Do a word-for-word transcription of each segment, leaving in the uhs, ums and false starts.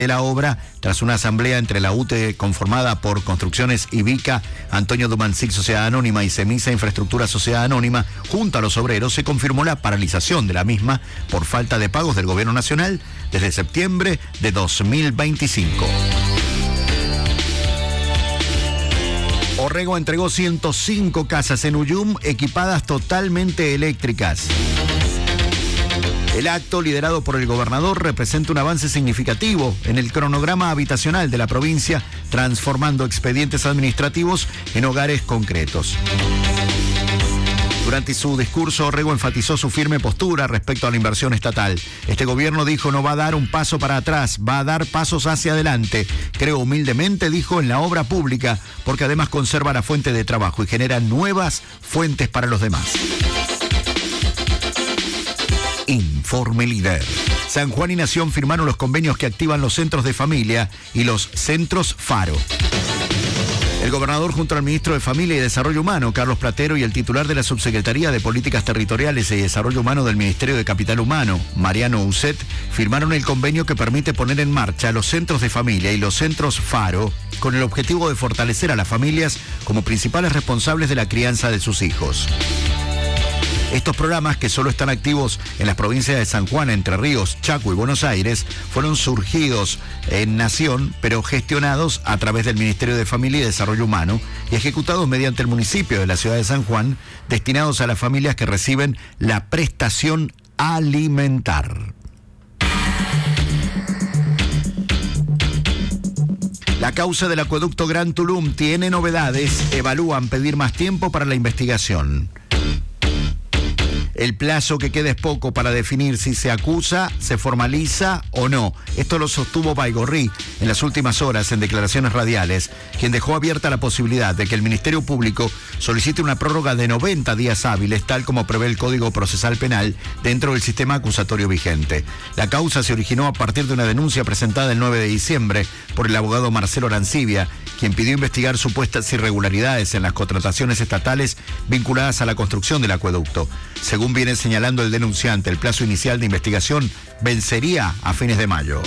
de la obra, tras una asamblea entre la U T E conformada por Construcciones Ivica, Antonio Dumancic Sociedad Anónima y Semisa Infraestructura Sociedad Anónima, junto a los obreros, se confirmó la paralización de la misma por falta de pagos del gobierno nacional desde septiembre de dos mil veinticinco. Orrego entregó ciento cinco casas en Uyum equipadas totalmente eléctricas. El acto, liderado por el gobernador, representa un avance significativo en el cronograma habitacional de la provincia, transformando expedientes administrativos en hogares concretos. Durante su discurso, Orrego enfatizó su firme postura respecto a la inversión estatal. Este gobierno, dijo, no va a dar un paso para atrás, va a dar pasos hacia adelante. Creo humildemente, dijo, en la obra pública, porque además conserva la fuente de trabajo y genera nuevas fuentes para los demás. Informe Líder. San Juan y Nación firmaron los convenios que activan los centros de familia y los centros Faro. El gobernador, junto al ministro de Familia y Desarrollo Humano, Carlos Pratero, y el titular de la Subsecretaría de Políticas Territoriales y Desarrollo Humano del Ministerio de Capital Humano, Mariano Uset, firmaron el convenio que permite poner en marcha los centros de familia y los centros Faro, con el objetivo de fortalecer a las familias como principales responsables de la crianza de sus hijos. Estos programas, que solo están activos en las provincias de San Juan, Entre Ríos, Chaco y Buenos Aires, fueron surgidos en Nación, pero gestionados a través del Ministerio de Familia y Desarrollo Humano y ejecutados mediante el municipio de la ciudad de San Juan, destinados a las familias que reciben la prestación alimentar. La causa del acueducto Gran Tulum tiene novedades. Evalúan pedir más tiempo para la investigación. El plazo que queda es poco para definir si se acusa, se formaliza o no. Esto lo sostuvo Baigorri en las últimas horas en declaraciones radiales, quien dejó abierta la posibilidad de que el Ministerio Público solicite una prórroga de noventa días hábiles, tal como prevé el Código Procesal Penal, dentro del sistema acusatorio vigente. La causa se originó a partir de una denuncia presentada el nueve de diciembre por el abogado Marcelo Arancibia, quien pidió investigar supuestas irregularidades en las contrataciones estatales vinculadas a la construcción del acueducto. Según viene señalando el denunciante, el plazo inicial de investigación vencería a fines de mayo.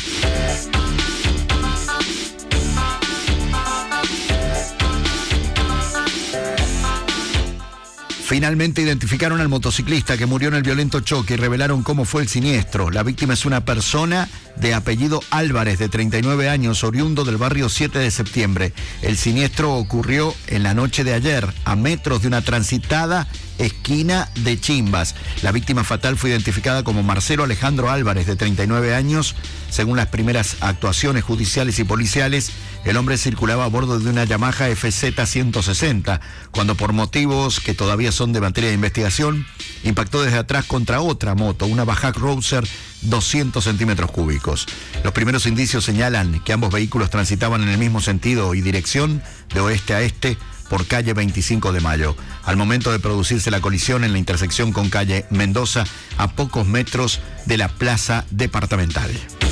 Finalmente identificaron al motociclista que murió en el violento choque y revelaron cómo fue el siniestro. La víctima es una persona de apellido Álvarez, de treinta y nueve años, oriundo del barrio siete de septiembre. El siniestro ocurrió en la noche de ayer, a metros de una transitada esquina de Chimbas. La víctima fatal fue identificada como Marcelo Alejandro Álvarez, de treinta y nueve años. Según las primeras actuaciones judiciales y policiales, el hombre circulaba a bordo de una Yamaha F Z ciento sesenta, cuando por motivos que todavía son de materia de investigación, impactó desde atrás contra otra moto, una Bajaj Rouser doscientos centímetros cúbicos. Los primeros indicios señalan que ambos vehículos transitaban en el mismo sentido y dirección, de oeste a este, por calle veinticinco de mayo. Al momento de producirse la colisión en la intersección con calle Mendoza, a pocos metros de la plaza departamental.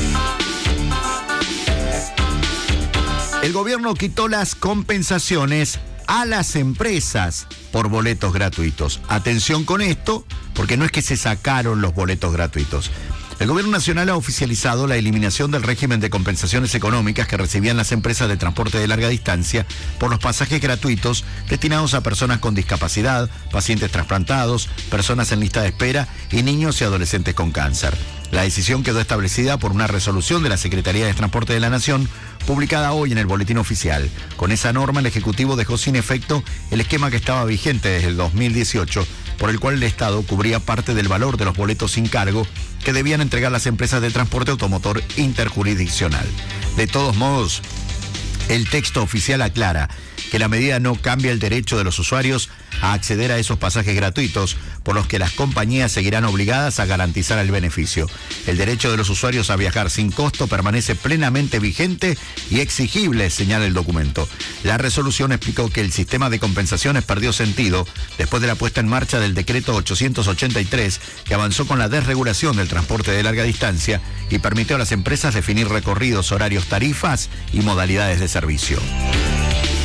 El gobierno quitó las compensaciones a las empresas por boletos gratuitos. Atención con esto, porque no es que se sacaron los boletos gratuitos. El gobierno nacional ha oficializado la eliminación del régimen de compensaciones económicas que recibían las empresas de transporte de larga distancia por los pasajes gratuitos destinados a personas con discapacidad, pacientes trasplantados, personas en lista de espera y niños y adolescentes con cáncer. La decisión quedó establecida por una resolución de la Secretaría de Transporte de la Nación, publicada hoy en el Boletín Oficial. Con esa norma, el Ejecutivo dejó sin efecto el esquema que estaba vigente desde el dos mil dieciocho, por el cual el Estado cubría parte del valor de los boletos sin cargo que debían entregar las empresas de transporte automotor interjurisdiccional. De todos modos, el texto oficial aclara que la medida no cambia el derecho de los usuarios a acceder a esos pasajes gratuitos, por los que las compañías seguirán obligadas a garantizar el beneficio. El derecho de los usuarios a viajar sin costo permanece plenamente vigente y exigible, señala el documento. La resolución explicó que el sistema de compensaciones perdió sentido después de la puesta en marcha del decreto ochocientos ochenta y tres, que avanzó con la desregulación del transporte de larga distancia y permitió a las empresas definir recorridos, horarios, tarifas y modalidades de servicio.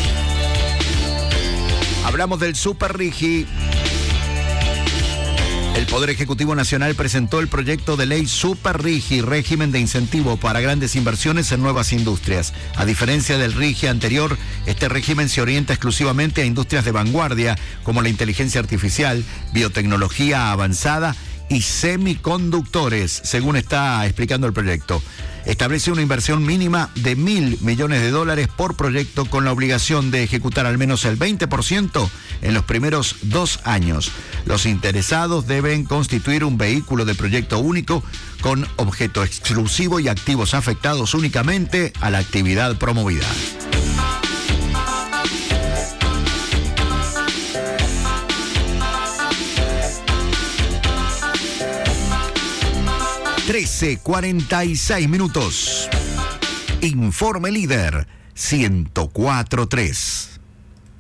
Hablamos del Super Rigi. El Poder Ejecutivo Nacional presentó el proyecto de ley Superrigi, régimen de incentivo para grandes inversiones en nuevas industrias. A diferencia del RIGI anterior, este régimen se orienta exclusivamente a industrias de vanguardia como la inteligencia artificial, biotecnología avanzada y semiconductores, según está explicando el proyecto. Establece una inversión mínima de mil millones de dólares por proyecto con la obligación de ejecutar al menos el veinte por ciento en los primeros dos años. Los interesados deben constituir un vehículo de proyecto único con objeto exclusivo y activos afectados únicamente a la actividad promovida. trece cuarenta y seis minutos. Informe Líder ciento cuatro punto tres.